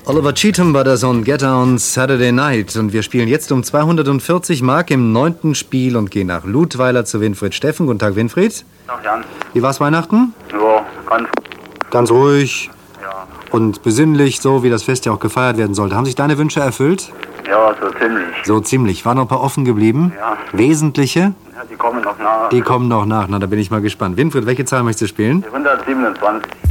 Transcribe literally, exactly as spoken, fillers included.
Oliver Cheatham war das on Get On Saturday Night. Und wir spielen jetzt um zweihundertvierzig Mark im neunten Spiel und gehen nach Ludweiler zu Winfried Steffen. Guten Tag, Winfried. Tag, Jan. Wie war's Weihnachten? Ja, ganz... Ganz ruhig Ja. und besinnlich, so wie das Fest ja auch gefeiert werden sollte. Haben sich deine Wünsche erfüllt? Ja, so ziemlich. So ziemlich. Waren noch ein paar offen geblieben? Ja. Wesentliche? Ja, die kommen noch nach. Die kommen noch nach. Na, da bin ich mal gespannt. Winfried, welche Zahl möchtest du spielen? hundertsiebenundzwanzig.